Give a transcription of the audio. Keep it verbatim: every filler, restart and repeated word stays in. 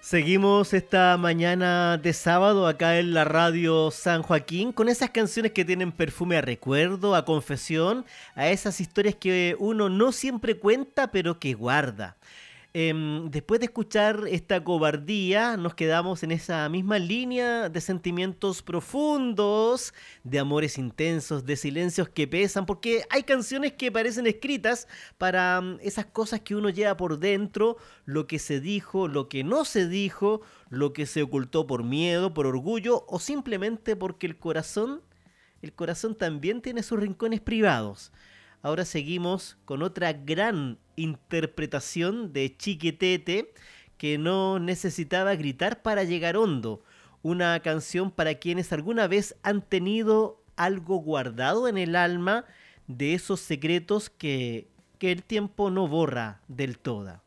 Seguimos esta mañana de sábado acá en la radio San Joaquín con esas canciones que tienen perfume a recuerdo, a confesión, a esas historias que uno no siempre cuenta pero que guarda. Em, después de escuchar esta cobardía, nos quedamos en esa misma línea de sentimientos profundos, de amores intensos, de silencios que pesan, porque hay canciones que parecen escritas para mm, esas cosas que uno lleva por dentro, lo que se dijo, lo que no se dijo, lo que se ocultó por miedo, por orgullo o simplemente porque el corazón, el corazón también tiene sus rincones privados. Ahora seguimos con otra gran interpretación de Chiquetete que no necesitaba gritar para llegar hondo. Una canción para quienes alguna vez han tenido algo guardado en el alma de esos secretos que, que el tiempo no borra del todo.